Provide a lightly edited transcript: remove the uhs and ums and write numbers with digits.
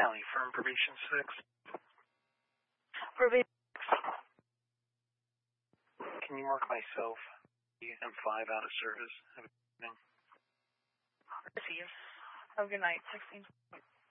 Callie from Probation 6. Probation. Can you mark myself and 5 out of service? Have a good evening. Receive. Have a good night. 16.